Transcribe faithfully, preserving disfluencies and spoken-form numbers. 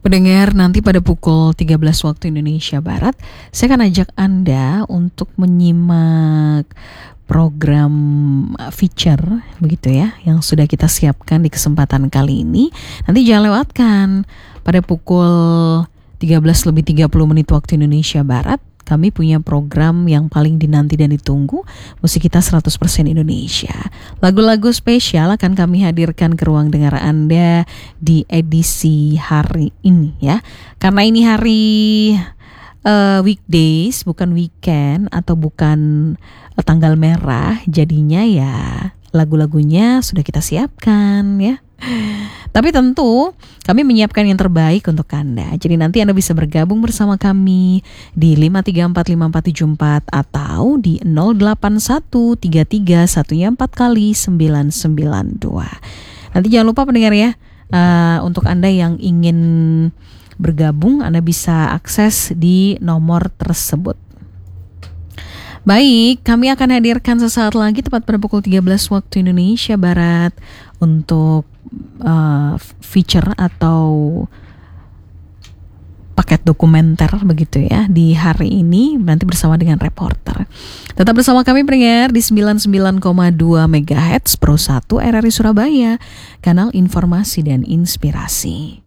Pendengar, nanti pada pukul tiga belas waktu Indonesia Barat, saya akan ajak Anda untuk menyimak program feature begitu ya, yang sudah kita siapkan di kesempatan kali ini. Nanti jangan lewatkan pada pukul tiga belas lebih tiga puluh menit waktu Indonesia Barat. Kami punya program yang paling dinanti dan ditunggu, Musik Kita seratus persen Indonesia. Lagu-lagu spesial akan kami hadirkan ke ruang dengar Anda di edisi hari ini ya. Karena ini hari uh, weekdays, bukan weekend atau bukan uh, tanggal merah, jadinya ya lagu-lagunya sudah kita siapkan ya. Tapi tentu kami menyiapkan yang terbaik untuk Anda. Jadi nanti Anda bisa bergabung bersama kami di lima tiga empat lima empat tujuh empat atau di nol delapan satu tiga tiga satu empat kali sembilan sembilan dua. Nanti jangan lupa pendengar ya, uh, untuk Anda yang ingin bergabung, Anda bisa akses di nomor tersebut. Baik, kami akan hadirkan sesaat lagi tepat pada pukul tiga belas waktu Indonesia Barat untuk uh, feature atau paket dokumenter begitu ya di hari ini, nanti bersama dengan reporter. Tetap bersama kami pendengar di sembilan puluh sembilan koma dua megahertz Pro satu R R I Surabaya, kanal informasi dan inspirasi.